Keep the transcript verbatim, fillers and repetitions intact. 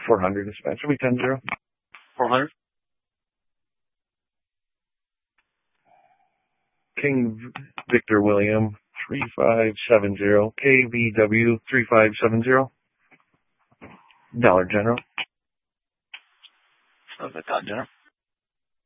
four hundred dispatch. It'll be ten zero. four hundred. King Victor William, three five seven zero. K V W, three five seven zero. Dollar General. That was a Dollar General.